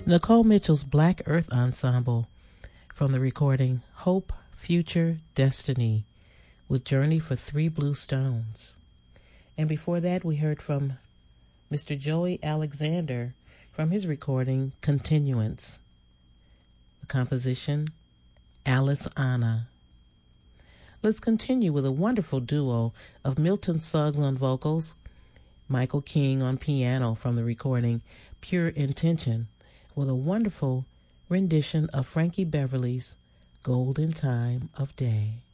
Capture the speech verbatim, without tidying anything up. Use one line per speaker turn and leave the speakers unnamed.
Nicole Mitchell's Black Earth Ensemble from the recording Hope, Future, Destiny with Journey for Three Blue Stones. And before that, we heard from Mister Joey Alexander from his recording Continuance. The composition, Alice Anna. Let's continue with a wonderful duo of Milton Suggs on vocals, Michael King on piano from the recording Pure Intention, with a wonderful rendition of Frankie Beverly's Golden Time of Day.